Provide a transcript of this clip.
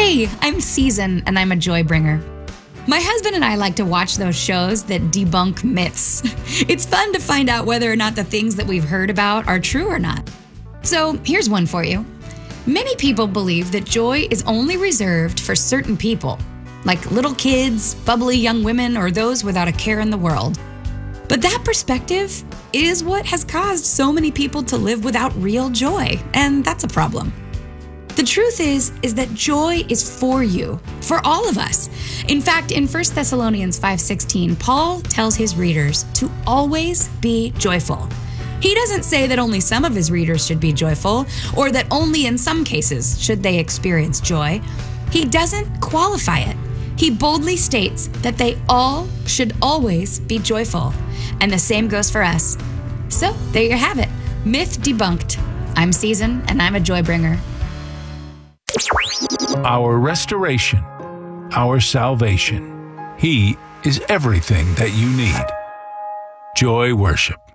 Hey, I'm Season, and I'm a joy bringer. My husband and I like to watch those shows that debunk myths. It's fun to find out whether or not the things that we've heard about are true or not. So here's one for you. Many people believe that joy is only reserved for certain people, like little kids, bubbly young women, or those without a care in the world. But that perspective is what has caused so many people to live without real joy, and that's a problem. The truth is that joy is for you, for all of us. In fact, in 1 Thessalonians 5:16, Paul tells his readers to always be joyful. He doesn't say that only some of his readers should be joyful, or that only in some cases should they experience joy. He doesn't qualify it. He boldly states that they all should always be joyful. And the same goes for us. So there you have it. Myth debunked. I'm Season, and I'm a joy bringer. Our restoration, our salvation. He is everything that you need. Joy Worship.